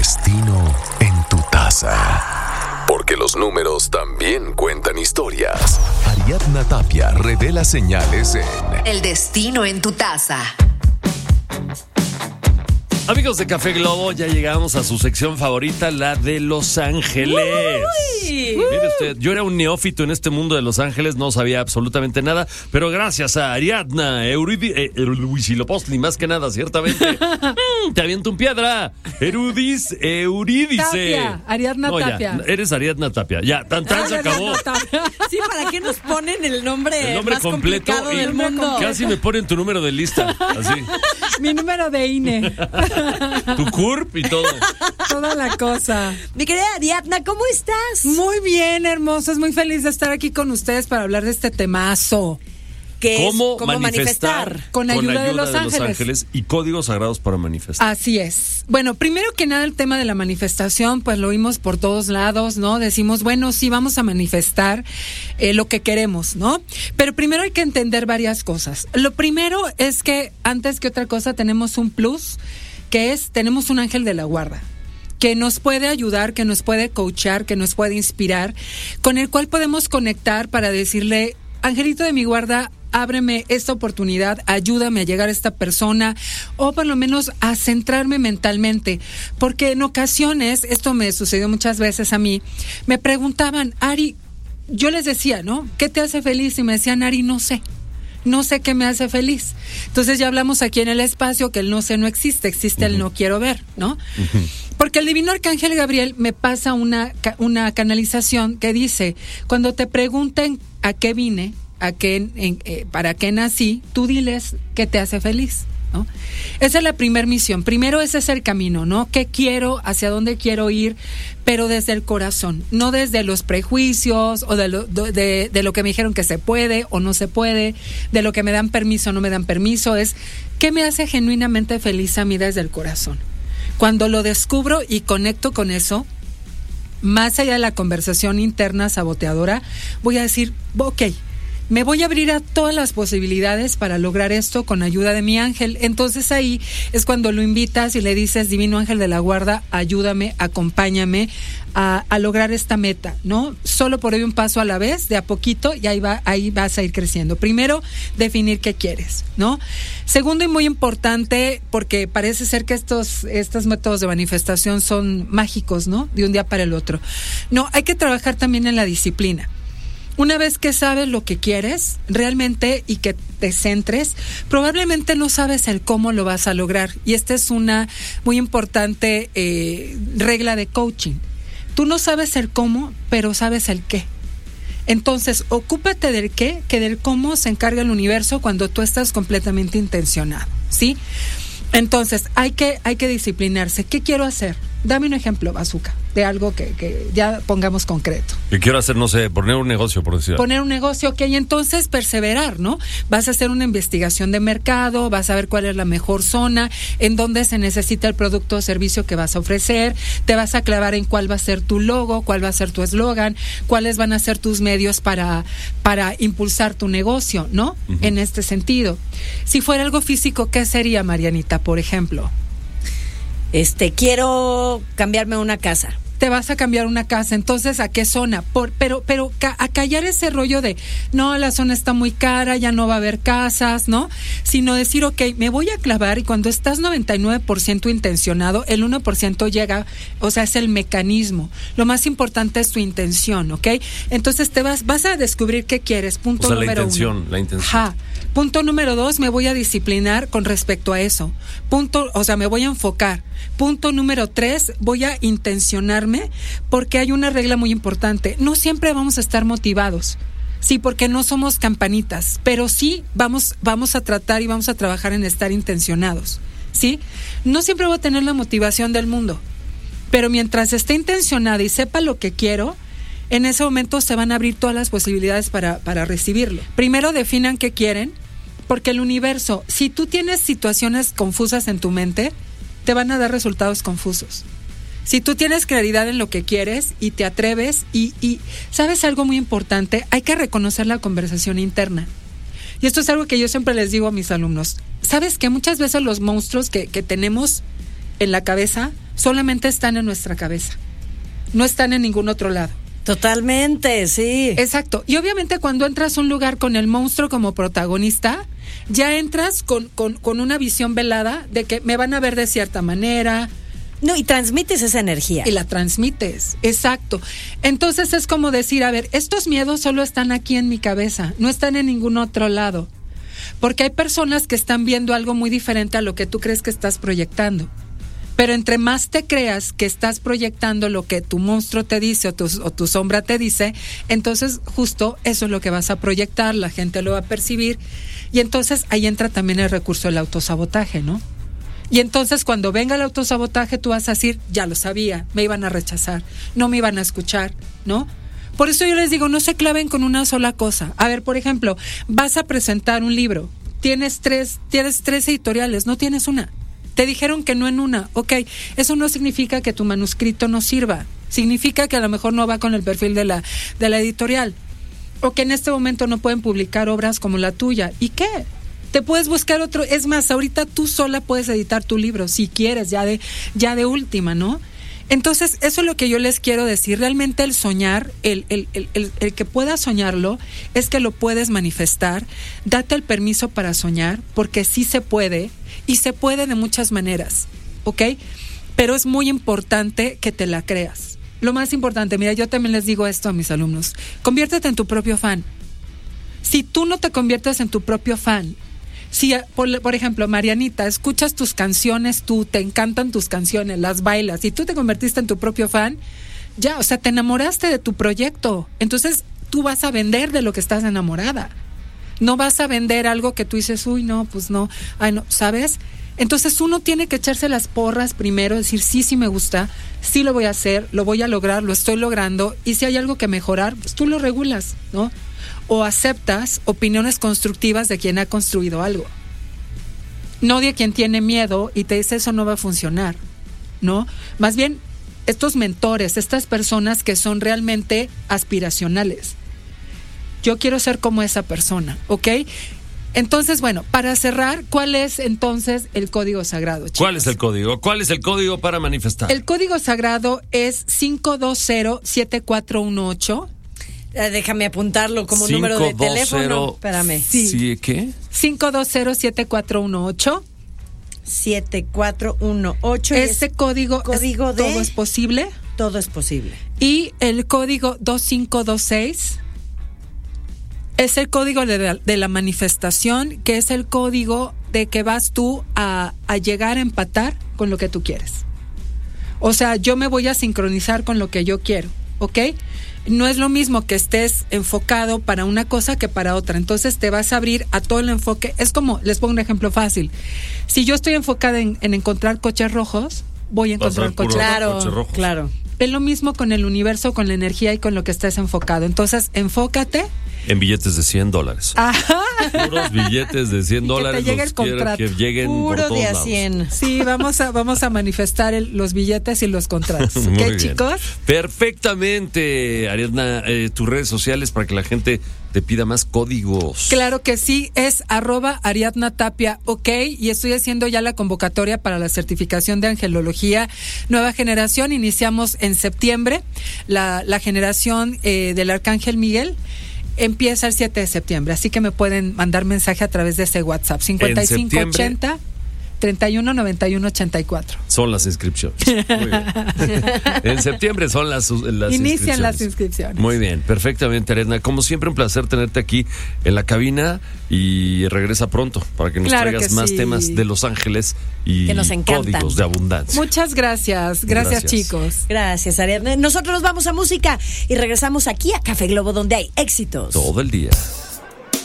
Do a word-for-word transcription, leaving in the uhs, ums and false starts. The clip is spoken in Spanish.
destino en tu taza. Porque los números también cuentan historias. Ariadna Tapia revela señales en El destino en tu taza. Amigos de Café Globo, ya llegamos a su sección favorita, la de Los Ángeles. Uy. Mire usted, yo era un neófito en este mundo de Los Ángeles, no sabía absolutamente nada, pero gracias a Ariadna Euridi, eh, Huitzilopochtli, más que nada, ciertamente. mm, te aviento un piedra. Erudis, Eurídice. Tapia, Ariadna no, ya, Tapia. Eres Ariadna Tapia. Ya, tan tan se acabó. Sí, ¿para qué nos ponen el nombre, El nombre más completo complicado y del mundo? Casi me ponen tu número de lista, así. Mi número de I N E. Tu C U R P y todo. Toda la cosa. Mi querida Ariadna, ¿cómo estás? Muy bien, hermosos. Muy feliz de estar aquí con ustedes para hablar de este temazo. ¿Qué ¿Cómo, es? ¿Cómo manifestar, manifestar? Con ayuda de Los Ángeles. y códigos sagrados para manifestar? Así es. Bueno, primero que nada el tema de la manifestación, pues lo oímos por todos lados, ¿no? Decimos, bueno, sí, vamos a manifestar eh, lo que queremos, ¿no? Pero primero hay que entender varias cosas. Lo primero es que antes que otra cosa tenemos un plus, que es, tenemos un ángel de la guarda, que nos puede ayudar, que nos puede coachar, que nos puede inspirar, con el cual podemos conectar para decirle, angelito de mi guarda, ábreme esta oportunidad, ayúdame a llegar a esta persona, o por lo menos a centrarme mentalmente, porque en ocasiones, esto me sucedió muchas veces a mí, me preguntaban, Ari, yo les decía, ¿no? ¿Qué te hace feliz? Y me decían, Ari, no sé. No sé qué me hace feliz. Entonces ya hablamos aquí en el espacio que el no sé no existe, existe uh-huh. el no quiero ver, ¿no? Uh-huh. Porque el divino arcángel Gabriel me pasa una, una canalización que dice, cuando te pregunten a qué vine, a qué, en, eh, para qué nací, tú diles qué te hace feliz, ¿no? Esa es la primer misión. Primero ese es el camino, ¿no? ¿Qué quiero? ¿Hacia dónde quiero ir? Pero desde el corazón, no desde los prejuicios o de lo, de, de lo que me dijeron que se puede o no se puede, de lo que me dan permiso o no me dan permiso. Es ¿qué me hace genuinamente feliz a mí desde el corazón? Cuando lo descubro y conecto con eso, más allá de la conversación interna saboteadora, voy a decir, ok, me voy a abrir a todas las posibilidades para lograr esto con ayuda de mi ángel. Entonces ahí es cuando lo invitas y le dices, divino ángel de la guarda, ayúdame, acompáñame a, a lograr esta meta, ¿no? Solo por hoy un paso a la vez, de a poquito, y ahí va, ahí vas a ir creciendo. Primero, definir qué quieres, ¿no? Segundo y muy importante, porque parece ser que estos, estos métodos de manifestación son mágicos, ¿no? De un día para el otro. No, hay que trabajar también en la disciplina. Una vez que sabes lo que quieres realmente y que te centres, probablemente no sabes el cómo lo vas a lograr. Y esta es una muy importante eh, regla de coaching. Tú no sabes el cómo, pero sabes el qué. Entonces, ocúpate del qué, que del cómo se encarga el universo cuando tú estás completamente intencionado, ¿sí? Entonces, hay que, hay que disciplinarse. ¿Qué quiero hacer? Dame un ejemplo, Bazooka, de algo que, que ya pongamos concreto. ¿Qué quiero hacer? No sé, poner un negocio, por decir. Poner un negocio, ok, y entonces perseverar, ¿no? Vas a hacer una investigación de mercado, vas a ver cuál es la mejor zona, en dónde se necesita el producto o servicio que vas a ofrecer, te vas a clavar en cuál va a ser tu logo, cuál va a ser tu eslogan, cuáles van a ser tus medios para, para impulsar tu negocio, ¿no? Uh-huh. En este sentido. Si fuera algo físico, ¿qué sería, Marianita, por ejemplo? Este, quiero cambiarme a una casa. Te vas a cambiar una casa, entonces ¿a qué zona? Por, pero pero ca- a callar ese rollo de no, la zona está muy cara, ya no va a haber casas, ¿no? Sino decir, ok, me voy a clavar, y cuando estás noventa y nueve por ciento intencionado, el uno por ciento llega, o sea, es el mecanismo. Lo más importante es tu intención, ¿ok? Entonces te vas, vas a descubrir qué quieres, punto o sea, número la intención, uno. La intención. Ajá. Punto número dos, me voy a disciplinar con respecto a eso. Punto, o sea, me voy a enfocar. Punto número tres, voy a intencionarme, porque hay una regla muy importante. No siempre vamos a estar motivados. Sí, porque no somos campanitas, pero sí vamos, vamos a tratar y vamos a trabajar en estar intencionados, ¿sí? No siempre voy a tener la motivación del mundo, pero mientras esté intencionada y sepa lo que quiero, en ese momento se van a abrir todas las posibilidades para, para recibirlo. Primero definan qué quieren, porque el universo, si tú tienes situaciones confusas en tu mente, te van a dar resultados confusos. Si tú tienes claridad en lo que quieres y te atreves y, y ¿sabes algo muy importante? Hay que reconocer la conversación interna. Y esto es algo que yo siempre les digo a mis alumnos. ¿Sabes que muchas veces los monstruos que, que tenemos en la cabeza solamente están en nuestra cabeza, no están en ningún otro lado. Totalmente, sí. Exacto. Y obviamente cuando entras a un lugar con el monstruo como protagonista, ya entras con, con, con una visión velada de que me van a ver de cierta manera. No, y transmites esa energía. Y la transmites, exacto. Entonces es como decir, a ver, estos miedos solo están aquí en mi cabeza, no están en ningún otro lado. Porque hay personas que están viendo algo muy diferente a lo que tú crees que estás proyectando. Pero entre más te creas que estás proyectando lo que tu monstruo te dice o tu, o tu sombra te dice, entonces justo eso es lo que vas a proyectar, la gente lo va a percibir. Y entonces ahí entra también el recurso del autosabotaje, ¿no? Y entonces cuando venga el autosabotaje tú vas a decir, ya lo sabía, me iban a rechazar, no me iban a escuchar, ¿no? Por eso yo les digo, no se claven con una sola cosa. A ver, por ejemplo, vas a presentar un libro, tienes tres, tienes tres editoriales, no tienes una. Te dijeron que no en una, ok, eso no significa que tu manuscrito no sirva, significa que a lo mejor no va con el perfil de la, de la editorial, o que en este momento no pueden publicar obras como la tuya, ¿y qué? Te puedes buscar otro, es más, ahorita tú sola puedes editar tu libro, si quieres, ya de, ya de última, ¿no? Entonces, eso es lo que yo les quiero decir, realmente el soñar, el, el, el, el, el que puedas soñarlo, es que lo puedes manifestar, date el permiso para soñar, porque sí se puede, y se puede de muchas maneras, ¿ok? Pero es muy importante que te la creas. Lo más importante, mira, yo también les digo esto a mis alumnos, conviértete en tu propio fan. Si tú no te conviertes en tu propio fan, si, por, por ejemplo, Marianita, escuchas tus canciones, tú, te encantan tus canciones, las bailas, y tú te convertiste en tu propio fan, ya, o sea, te enamoraste de tu proyecto, entonces tú vas a vender de lo que estás enamorada. No vas a vender algo que tú dices, uy, no, pues no, ay, no, ¿sabes? Entonces uno tiene que echarse las porras primero, decir, sí, sí me gusta, sí lo voy a hacer, lo voy a lograr, lo estoy logrando, y si hay algo que mejorar, pues tú lo regulas, ¿no? O aceptas opiniones constructivas de quien ha construido algo. No de quien tiene miedo y te dice, eso no va a funcionar, ¿no? Más bien, estos mentores, estas personas que son realmente aspiracionales. Yo quiero ser como esa persona, ¿ok? Entonces, bueno, para cerrar, ¿cuál es entonces el código sagrado, chicos? ¿Cuál es el código? ¿Cuál es el código para manifestar? El código sagrado es cinco dos cero siete cuatro uno ocho. Eh, déjame apuntarlo como cinco, número de dos, teléfono. cero, Espérame. Sí. ¿Sí qué? cinco dos cero siete cuatro uno ocho. siete cuatro uno ocho. Este código, código es, de... todo es posible. Todo es posible. Y el código dos cinco dos seis es el código de la, de la manifestación, que es el código de que vas tú a, a llegar a empatar con lo que tú quieres. O sea, yo me voy a sincronizar con lo que yo quiero, ¿ok? No es lo mismo que estés enfocado para una cosa que para otra. Entonces te vas a abrir a todo el enfoque. Es como, les pongo un ejemplo fácil. Si yo estoy enfocada en, en encontrar coches rojos, voy a encontrar coches rojos. Claro, coche rojo. claro. Es lo mismo con el universo, con la energía y con lo que estés enfocado. Entonces, enfócate. En billetes de cien dólares. Ajá. Puros billetes de cien Y que te dólares. llegue Los el quiero contrato. que lleguen por Puro todos de a lados. cien. Sí, vamos a vamos a manifestar el- los billetes y los contratos. Muy ¿Ok, bien. chicos? Perfectamente, Ariadna, eh, tus redes sociales para que la gente te pida más códigos. Claro que sí, es arroba Ariadna Tapia, ok, y estoy haciendo ya la convocatoria para la certificación de angelología nueva generación. Iniciamos en septiembre, la, la generación eh, del Arcángel Miguel empieza el siete de septiembre, así que me pueden mandar mensaje a través de ese WhatsApp, cincuenta y cinco ochenta treinta y uno noventa y uno ochenta y cuatro. Son las inscripciones. Muy bien. En septiembre son las, las Inician inscripciones. las inscripciones. Muy bien, perfectamente, Ariadna. Como siempre, un placer tenerte aquí en la cabina y regresa pronto para que nos Claro traigas que más sí. temas de Los Ángeles y Que nos encantan. códigos de abundancia. Muchas gracias, gracias, Gracias. chicos. Gracias, Ariadna. Nosotros nos vamos a música y regresamos aquí a Café Globo, donde hay éxitos. Todo el día.